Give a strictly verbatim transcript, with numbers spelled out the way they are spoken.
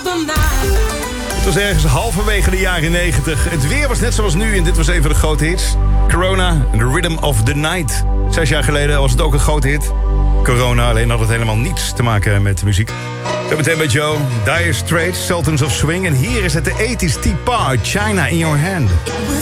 Het was ergens halverwege de jaren negentig. Het weer was net zoals nu en dit was een van de grote hits. Corona and the Rhythm of the Night. Zes jaar geleden was het ook een grote hit. Corona alleen had het helemaal niets te maken met de muziek. Zo meteen bij Joe, Dire Straits, Sultans of Swing. En hier is het de eighties Tea Party, China in Your Hand.